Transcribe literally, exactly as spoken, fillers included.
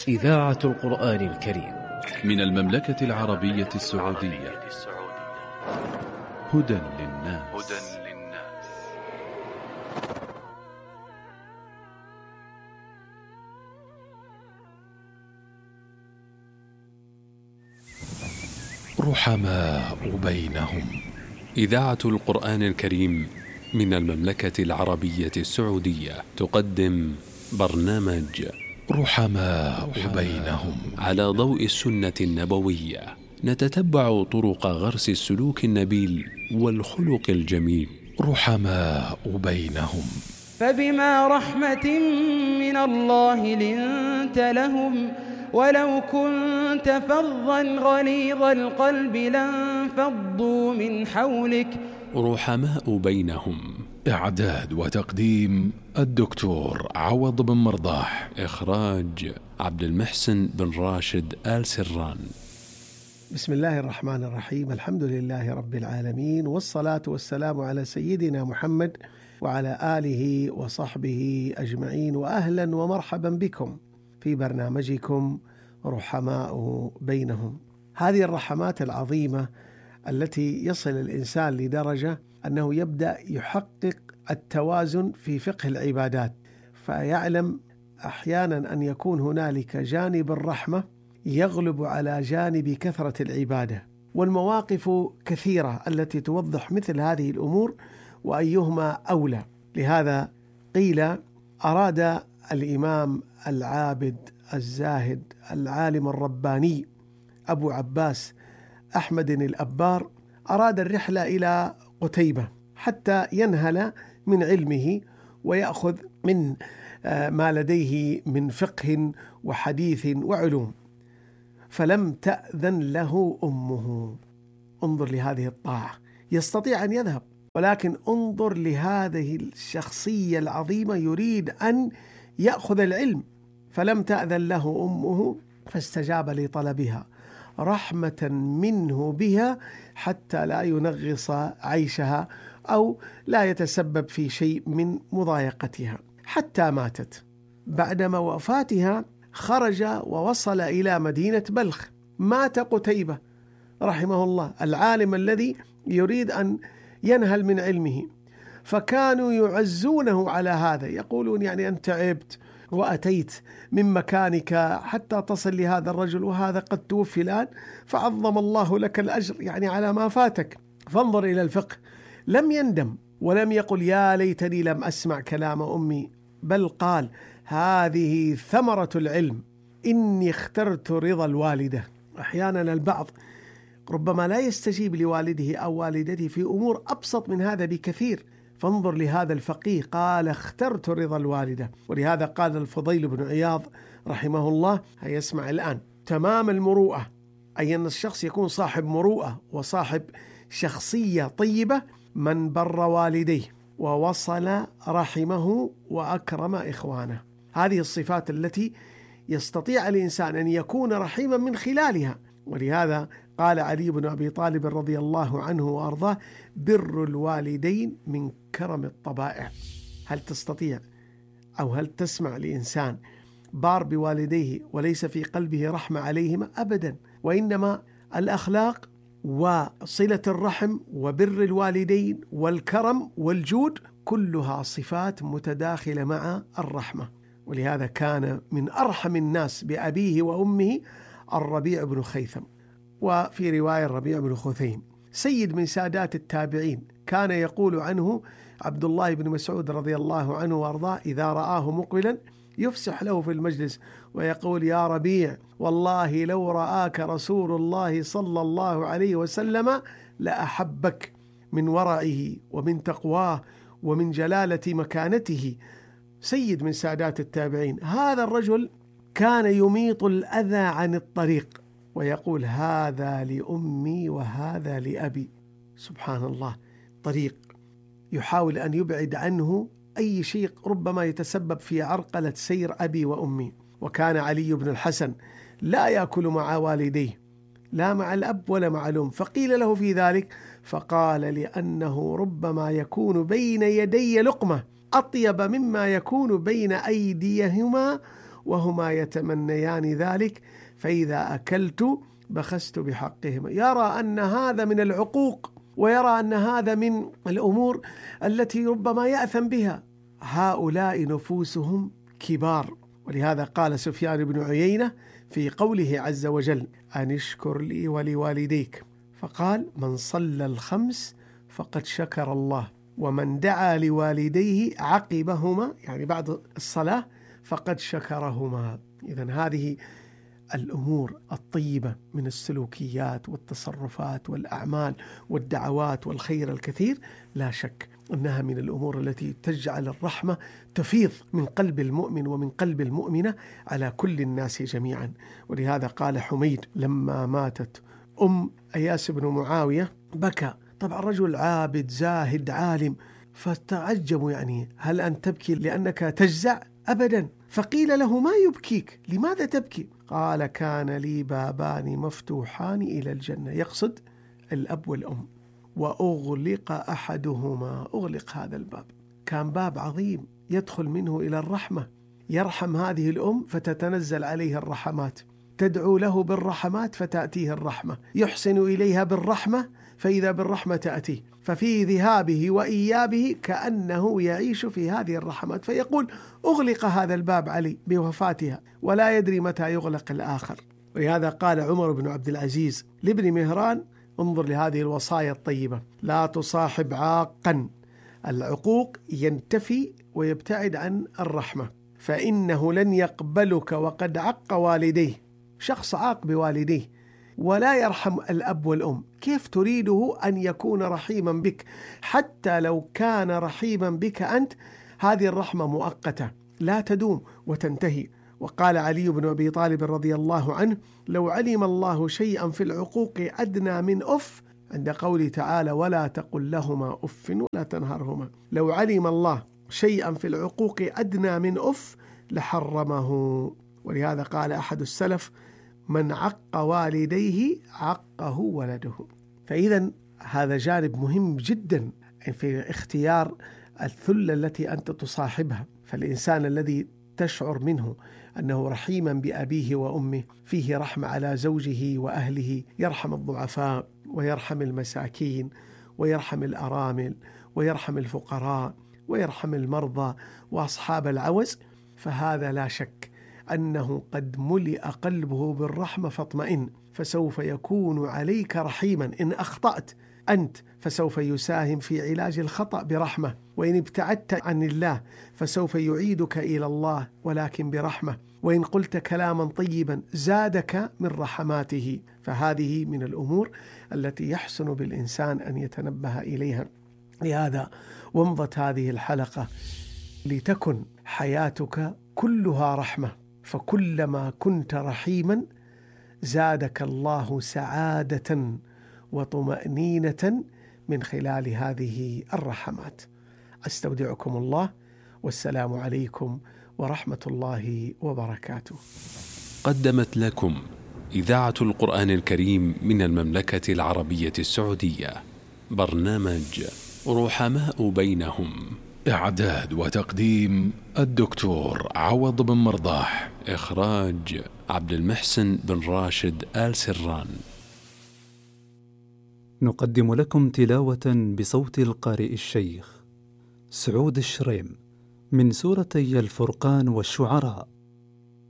إذاعة القرآن الكريم من المملكة العربية السعودية. هدى للناس. رحماء بينهم. إذاعة القرآن الكريم من المملكة العربية السعودية تقدم برنامج رحماء بينهم على ضوء السنة النبوية. نتتبع طرق غرس السلوك النبيل والخلق الجميل. رحماء بينهم. فبما رحمة من الله لنت لهم ولو كنت فظا غليظ القلب لانفضوا من حولك. رحماء بينهم. إعداد وتقديم الدكتور عوض بن مرضاح. إخراج عبد المحسن بن راشد آل سران. بسم الله الرحمن الرحيم. الحمد لله رب العالمين، والصلاة والسلام على سيدنا محمد وعلى آله وصحبه أجمعين، وأهلا ومرحبا بكم في برنامجكم رحماء بينهم. هذه الرحمات العظيمة التي يصل الإنسان لدرجة أنه يبدأ يحقق التوازن في فقه العبادات، فيعلم أحيانا أن يكون هنالك جانب الرحمة يغلب على جانب كثرة العبادة. والمواقف كثيرة التي توضح مثل هذه الأمور وأيهما أولى. لهذا قيل أراد الإمام العابد الزاهد العالم الرباني أبو عباس أحمد الأبار أراد الرحلة إلى قتيبة حتى ينهل من علمه ويأخذ من ما لديه من فقه وحديث وعلوم، فلم تأذن له أمه. انظر لهذه الطاعة، يستطيع أن يذهب، ولكن انظر لهذه الشخصية العظيمة يريد أن يأخذ العلم، فلم تأذن له أمه فاستجاب لطلبها رحمة منه بها حتى لا ينغص عيشها أو لا يتسبب في شيء من مضايقتها، حتى ماتت. بعدما وفاتها خرج ووصل إلى مدينة بلخ. مات قتيبة رحمه الله العالم الذي يريد أن ينهل من علمه، فكانوا يعزونه على هذا، يقولون يعني أنت تعبت وأتيت من مكانك حتى تصل لهذا الرجل، وهذا قد توفي الآن، فعظم الله لك الأجر يعني على ما فاتك. فانظر إلى الفقه، لم يندم ولم يقل يا ليتني لم أسمع كلام أمي، بل قال هذه ثمرة العلم، إني اخترت رضا الوالدة. أحيانا البعض ربما لا يستجيب لوالده أو والدته في أمور أبسط من هذا بكثير، فانظر لهذا الفقيه قال اخترت رضا الوالدة. ولهذا قال الفضيل بن عياض رحمه الله، هيسمع الآن، تمام المروءة، أي أن الشخص يكون صاحب مروءة وصاحب شخصية طيبة، من بر والديه ووصل رحمه وأكرم إخوانه. هذه الصفات التي يستطيع الإنسان أن يكون رحيما من خلالها. ولهذا قال علي بن أبي طالب رضي الله عنه وأرضاه بر الوالدين من كرم الطبائع. هل تستطيع أو هل تسمع لإنسان بار بوالديه وليس في قلبه رحمة عليهما؟ أبدا. وإنما الأخلاق وصلة الرحم وبر الوالدين والكرم والجود كلها صفات متداخلة مع الرحمة. ولهذا كان من أرحم الناس بأبيه وأمه الربيع بن خيثم، وفي رواية الربيع بن خثيم، سيد من سادات التابعين. كان يقول عنه عبد الله بن مسعود رضي الله عنه وارضاه إذا رآه مقبلا يفسح له في المجلس ويقول يا ربيع والله لو رآك رسول الله صلى الله عليه وسلم لأحبك، من ورعه ومن تقواه ومن جلالة مكانته. سيد من سادات التابعين. هذا الرجل كان يميط الأذى عن الطريق ويقول هذا لأمي وهذا لأبي. سبحان الله، طريق يحاول أن يبعد عنه أي شيء ربما يتسبب في عرقلة سير أبي وأمي. وكان علي بن الحسن لا يأكل مع والديه، لا مع الأب ولا مع الأم، فقيل له في ذلك فقال لأنه ربما يكون بين يدي لقمة أطيب مما يكون بين أيديهما وهما يتمنيان ذلك، فإذا أكلت بخست بحقهما. يرى أن هذا من العقوق، ويرى أن هذا من الأمور التي ربما يأثم بها. هؤلاء نفوسهم كبار. ولهذا قال سفيان بن عيينة في قوله عز وجل: أن اشكر لي ولوالديك، فقال: من صلى الخمس فقد شكر الله، ومن دعا لوالديه عقبهما، يعني بعد الصلاة، فقد شكرهما. إذن هذه الأمور الطيبة من السلوكيات والتصرفات والأعمال والدعوات والخير الكثير، لا شك أنها من الأمور التي تجعل الرحمة تفيض من قلب المؤمن ومن قلب المؤمنة على كل الناس جميعا. ولهذا قال حميد لما ماتت أم أياس بن معاوية بكى. طبعا رجل عابد زاهد عالم، فتعجبوا يعني: هل أنت تبكي لأنك تجزع؟ أبدا. فقيل له: ما يبكيك؟ لماذا تبكي؟ قال: كان لي بابان مفتوحان إلى الجنة، يقصد الأب والأم، وأغلق أحدهما. أغلق هذا الباب، كان باب عظيم يدخل منه إلى الرحمة، يرحم هذه الأم فتتنزل عليه الرحمات، تدعو له بالرحمات فتأتيه الرحمة، يحسن إليها بالرحمة فإذا بالرحمة تأتيه، ففي ذهابه وإيابه كأنه يعيش في هذه الرحمات، فيقول: أغلق هذا الباب علي بوفاتها، ولا يدري متى يغلق الآخر. ولهذا قال عمر بن عبد العزيز لابن مهران: انظر لهذه الوصايا الطيبة: لا تصاحب عاقا، العقوق ينتفي ويبتعد عن الرحمة، فإنه لن يقبلك وقد عق والديه. شخص عاق بوالديه ولا يرحم الأب والأم، كيف تريده أن يكون رحيما بك؟ حتى لو كان رحيما بك أنت، هذه الرحمة مؤقتة لا تدوم وتنتهي. وقال علي بن أبي طالب رضي الله عنه: لو علم الله شيئا في العقوق أدنى من أف، عند قوله تعالى: ولا تقل لهما أف ولا تنهرهما، لو علم الله شيئا في العقوق أدنى من أف لحرمه. ولهذا قال أحد السلف: من عق والديه عقه ولده. فإذا هذا جانب مهم جدا في اختيار الثلة التي أنت تصاحبها. فالإنسان الذي تشعر منه أنه رحيما بأبيه وأمه، فيه رحمة على زوجه وأهله، يرحم الضعفاء ويرحم المساكين ويرحم الأرامل ويرحم الفقراء ويرحم المرضى وأصحاب العوز، فهذا لا شك أنه قد ملئ قلبه بالرحمة فاطمئن، فسوف يكون عليك رحيما. إن أخطأت أنت فسوف يساهم في علاج الخطأ برحمة، وإن ابتعدت عن الله فسوف يعيدك إلى الله ولكن برحمة، وإن قلت كلاما طيبا زادك من رحماته. فهذه من الأمور التي يحسن بالإنسان أن يتنبه إليها. لهذا ومضت هذه الحلقة لتكن حياتك كلها رحمة، فكلما كنت رحيما زادك الله سعادة وطمأنينة من خلال هذه الرحمات. أستودعكم الله، والسلام عليكم ورحمة الله وبركاته. قدمت لكم إذاعة القرآن الكريم من المملكة العربية السعودية برنامج رحماء بينهم. إعداد وتقديم الدكتور عوض بن مرضاح. إخراج عبد المحسن بن راشد آل سران. نقدم لكم تلاوة بصوت القارئ الشيخ سعود الشريم من سورتي الفرقان والشعراء.